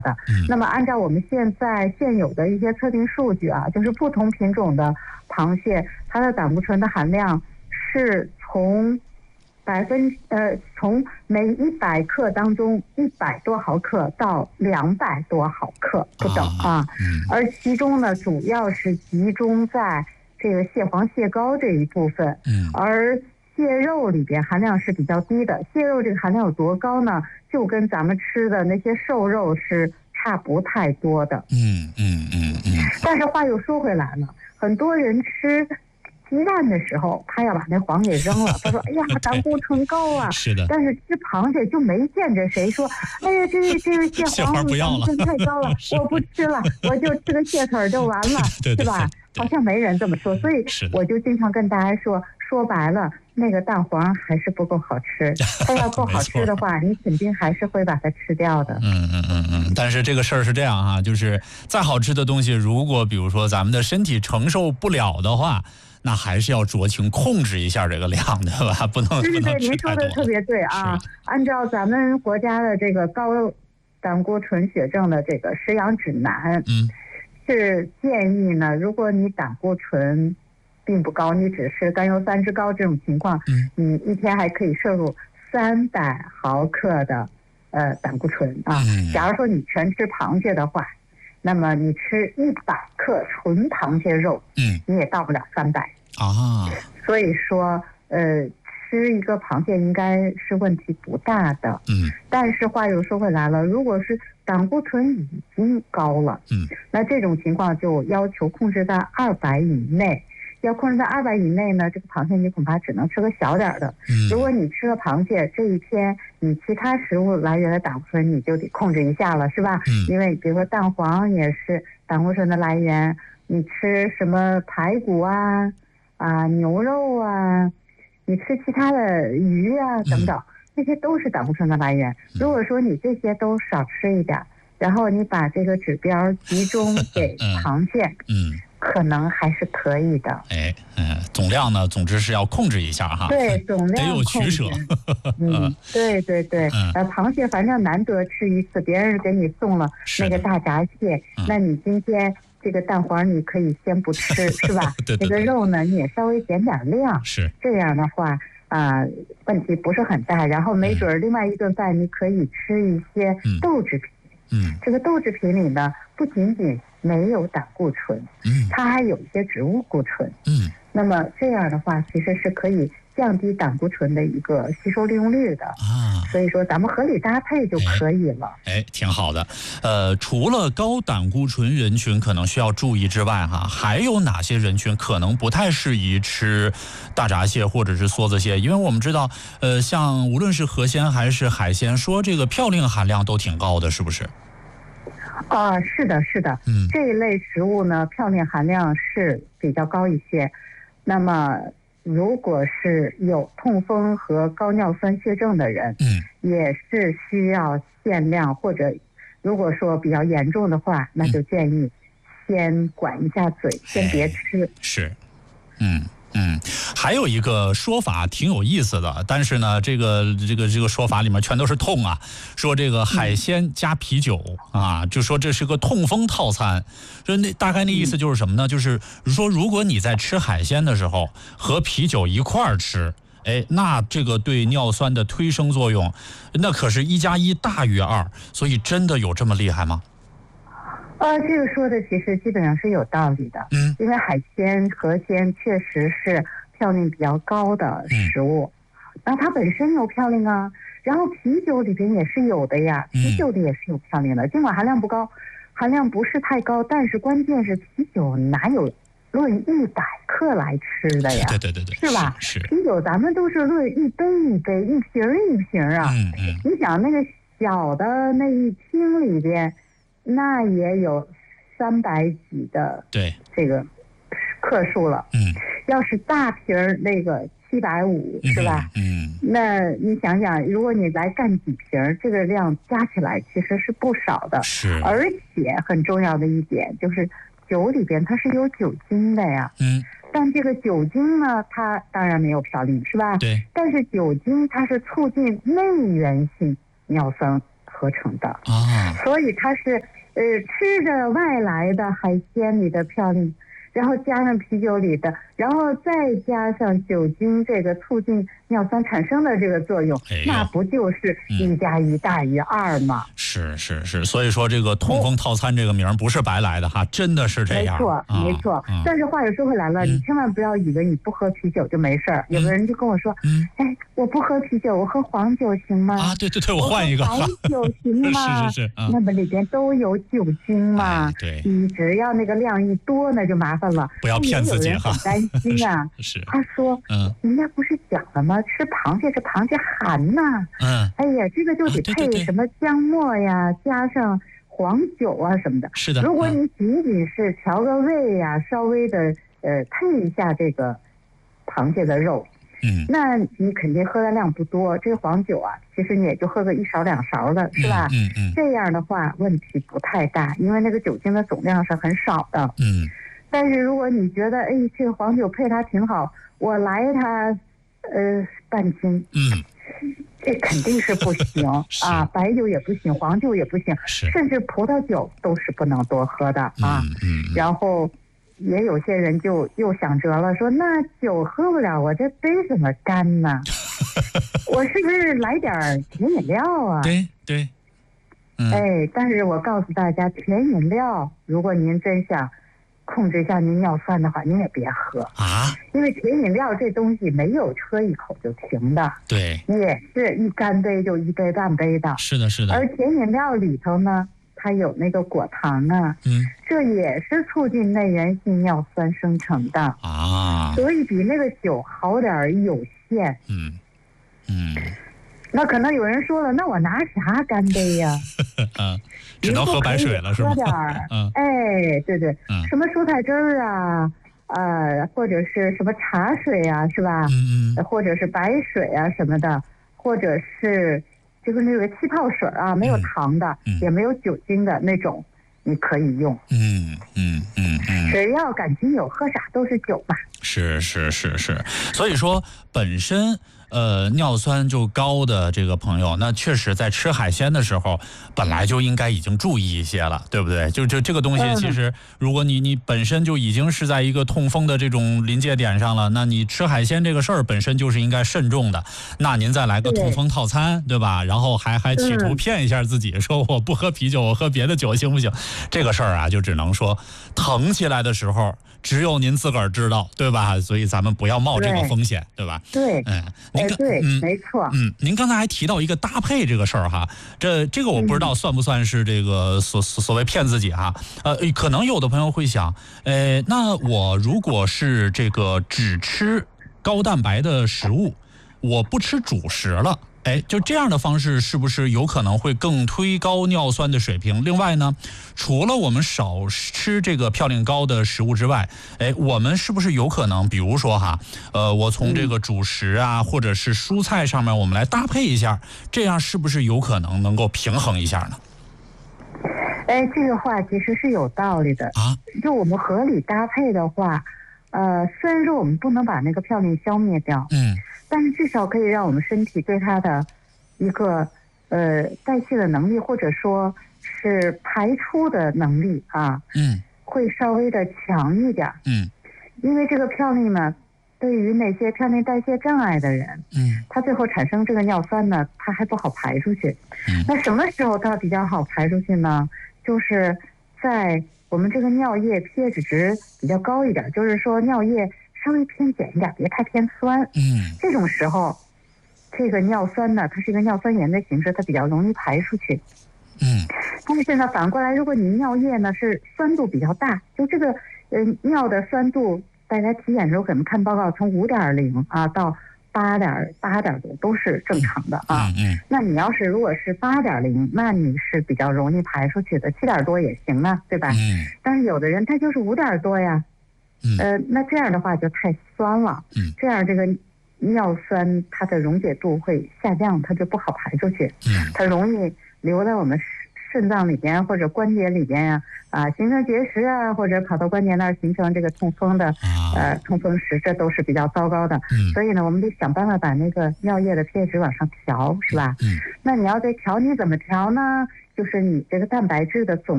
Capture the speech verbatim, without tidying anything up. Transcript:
的。那么按照我们现在现有的一些测定数据啊，就是不同品种的螃蟹，它的胆固醇的含量是从百分呃从每一百克当中一百多毫克到两百多毫克不等啊。而其中呢，主要是集中在这个蟹黄、蟹膏这一部分，而蟹肉里边含量是比较低的。蟹肉这个含量有多高呢？就跟咱们吃的那些瘦肉是差不太多的。 嗯嗯嗯嗯。 但是话又说回来了，很多人吃鸡蛋的时候，他要把那黄给扔了。他说：“哎呀，胆固醇高啊！” 是的。 但是吃螃蟹就没见着谁说：“哎呀，这这个蟹黄不要了， 胆固醇太高了，我不吃了，我就吃个蟹腿就完了， 对对对， 是吧？”好像没人这么说，所以我就经常跟大家说，说白了，那个蛋黄还是不够好吃。它要够好吃的话，你肯定还是会把它吃掉的。 嗯嗯嗯嗯。但是这个事儿是这样哈，就是再好吃的东西，如果比如说咱们的身体承受不了的话，那还是要酌情控制一下这个量，对吧？不能对对对， 您说的特别对啊！按照咱们国家的这个高胆固醇血症的这个食养指南， 嗯。 是建议呢，如果你胆固醇并不高，你只是甘油三酯高这种情况， 嗯， 你一天还可以摄入三百毫克的呃胆固醇啊。 嗯、 假如说你全吃螃蟹的话，那么你吃一百克纯螃蟹肉， 嗯， 你也到不了三百啊。 所以说，呃，吃一个螃蟹应该是问题不大的。 嗯， 但是话又说回来了，如果是胆固醇已经高了， 嗯， 那这种情况就要求控制在二百以内。要控制在二百以内呢，这个螃蟹你恐怕只能吃个小点的。 嗯， 如果你吃了螃蟹，这一天你其他食物来源的胆固醇你就得控制一下了，是吧？ 嗯， 因为比如说蛋黄也是胆固醇的来源，你吃什么排骨啊、啊牛肉啊，你吃其他的鱼啊等等。嗯，这些都是胆固醇的来源。如果说你这些都少吃一点，然后你把这个指标集中给螃蟹， 嗯， 可能还是可以的。 哎，嗯，总量呢，总之是要控制一下哈。 对，总量得有取舍。 嗯，对对对。 嗯、 呃，螃蟹反正难得吃一次，别人给你送了那个大闸蟹，那你今天这个蛋黄你可以先不吃，是吧？ 对对对。 这个肉呢，你也稍微减点量。 是。 这样的话。啊、呃，问题不是很大，然后没准另外一顿饭你可以吃一些豆制品。 嗯， 这个豆制品里呢，不仅仅没有胆固醇， 嗯， 它还有一些植物固醇。 嗯， 那么这样的话，其实是可以降低胆固醇的一个吸收利用率的啊。 所以说咱们合理搭配就可以了。 哎，哎挺好的。呃，除了高胆固醇人群可能需要注意之外，哈，还有哪些人群可能不太适宜吃大闸蟹或者是梭子蟹？因为我们知道，呃，像无论是河鲜还是海鲜，说这个嘌呤含量都挺高的，是不是？ 啊、呃，是的，是的。 嗯， 这一类食物呢，嘌呤含量是比较高一些。那么如果是有痛风和高尿酸血症的人， 嗯， 也是需要限量，或者如果说比较严重的话，那就建议先管一下嘴，嗯、先别吃。 是，嗯。嗯，还有一个说法挺有意思的，但是呢，这个这个这个说法里面全都是痛啊，说这个海鲜加啤酒、嗯、啊，就说这是个痛风套餐，说那大概那意思就是什么呢？就是说如果你在吃海鲜的时候和啤酒一块儿吃，哎，那这个对尿酸的推升作用，那可是一加一大于二，所以真的有这么厉害吗？ 呃，这个说的其实基本上是有道理的， 嗯， 因为海鲜、河鲜确实是嘌呤比较高的食物，嗯、那它本身有嘌呤啊，然后啤酒里边也是有的呀，啤酒里也是有嘌呤的，尽管含量不高，含量不是太高，但是关键是啤酒哪有论一百克来吃的呀？ 对对对对， 是吧？ 是。 啤酒咱们都是论一杯一杯、一瓶一瓶啊， 嗯嗯， 你想那个小的那一听里边。那也有三百几的对这个克数了， 嗯， 要是大瓶儿那个七百五是吧？ 嗯， 那你想想，如果你来干几瓶，这个量加起来其实是不少的。 是， 而且很重要的一点就是，酒里边它是有酒精的呀， 嗯， 但这个酒精呢，它当然没有嘌呤是吧？ 对， 但是酒精它是促进内源性尿酸合成的啊， 所以它是呃吃着外来的海鲜里的嘌呤，然后加上啤酒里的，然后再加上酒精这个促进尿酸产生的这个作用， 哎、 那不就是一加一大于二吗？ 是是是，所以说这个痛风套餐这个名不是白来的哈，真的是这样。 没错， 啊、 没错、嗯。但是话又说回来了、嗯，你千万不要以为你不喝啤酒就没事儿、嗯。有的人就跟我说，嗯，哎，我不喝啤酒，我喝黄酒行吗？ 啊，对对对，我换一个。 白酒行吗？ 是是是、啊， 那么里边都有酒精嘛。 哎、对， 你只要那个量一多，那就麻烦了。 不要骗自己哈。 很担心啊。 是。 他说，嗯，人家不是讲了吗？吃螃蟹，这螃蟹寒呐。 嗯。 哎呀，这个就得配什么姜末呀，啊、对对对加上黄酒啊什么的。 是的。 如果你仅仅是调个味呀、啊，稍微的呃配一下这个螃蟹的肉， 嗯， 那你肯定喝的量不多。这个黄酒啊，其实你也就喝个一勺两勺的，是吧？ 嗯 嗯, 嗯。 这样的话问题不太大，因为那个酒精的总量是很少的。 嗯。 但是如果你觉得哎这个黄酒配它挺好，我来它呃半斤， 嗯。 这肯定是不行啊，白酒也不行，黄酒也不行，甚至葡萄酒都是不能多喝的啊。 嗯嗯、 然后也有些人就又想辙了，说那酒喝不了，我这杯怎么干呢？我是不是来点甜饮料啊？ 对对、嗯。 哎，但是我告诉大家，甜饮料，如果您真想控制一下您尿酸的话，您也别喝啊， 因为甜饮料这东西没有喝一口就停的， 对， 也是一干杯就一杯半杯的， 是的，是的。 而甜饮料里头呢，它有那个果糖啊， 嗯， 这也是促进内源性尿酸生成的啊， 所以比那个酒好点儿有限。 嗯嗯。 那可能有人说了，那我拿啥干杯呀？ 嗯，只能喝白水了是吧？ 喝点儿， 嗯， 哎，对对， 嗯， 什么蔬菜汁儿啊，呃，或者是什么茶水啊，是吧？ 嗯嗯， 或者是白水啊什么的，或者是就是那个气泡水啊，没有糖的， 嗯、 也没有酒精的那种，你可以用。 嗯嗯嗯嗯， 只要感情有，喝啥都是酒嘛。 是是是是，所以说本身。呃，尿酸就高的这个朋友，那确实在吃海鲜的时候，本来就应该已经注意一些了，对不对？就就这个东西，其实如果你你本身就已经是在一个痛风的这种临界点上了，那你吃海鲜这个事儿本身就是应该慎重的。那您再来个痛风套餐， 对, 对吧？然后还还企图骗一下自己，说我不喝啤酒，我喝别的酒行不行？这个事儿啊，就只能说疼起来的时候。只有您自个儿知道，对吧？所以咱们不要冒这个风险， 对, 对吧？ 对， 嗯，您哎，对， 嗯， 没错， 嗯，您刚才还提到一个搭配这个事儿哈，这这个我不知道算不算是这个所所谓骗自己哈？呃，可能有的朋友会想，呃，那我如果是这个只吃高蛋白的食物，我不吃主食了。哎，就这样的方式是不是有可能会更推高尿酸的水平？另外呢，除了我们少吃这个嘌呤高的食物之外，哎，我们是不是有可能，比如说哈，呃，我从这个主食啊，或者是蔬菜上面，我们来搭配一下，这样是不是有可能能够平衡一下呢？ 哎，这个话其实是有道理的啊。 就我们合理搭配的话，呃，虽然说我们不能把那个嘌呤消灭掉， 嗯。 但是至少可以让我们身体对它的一个呃代谢的能力，或者说是排出的能力啊， 嗯， 会稍微的强一点。 嗯， 因为这个嘌呤呢，对于那些嘌呤代谢障碍的人， 嗯， 它最后产生这个尿酸呢，它还不好排出去。 嗯， 那什么时候它比较好排出去呢？就是在我们这个尿液 pH 值比较高一点，就是说尿液稍微偏碱一点，别太偏酸。 嗯， 这种时候，这个尿酸呢，它是一个尿酸盐的形式，它比较容易排出去。 嗯， 但是呢，反过来，如果你尿液呢是酸度比较大，就这个呃尿的酸度，大家体检时候可能看报告，从五点零啊到八点八点多都是正常的啊。 嗯嗯。 那你要是如果是八点零，那你是比较容易排出去的，七点多也行啊，对吧？ 嗯。 但是有的人他就是五点多呀。 嗯， 呃，那这样的话就太酸了， 嗯， 这样这个尿酸它的溶解度会下降，它就不好排出去， 嗯， 它容易留在我们肾脏里边或者关节里边呀啊形成结石啊，或者跑到关节那儿形成这个痛风的呃痛风石，这都是比较糟糕的。 嗯， 所以呢，我们得想办法把那个尿液的 pH 往上调，是吧？ 嗯， 那你要再调，你怎么调呢？就是你这个蛋白质的总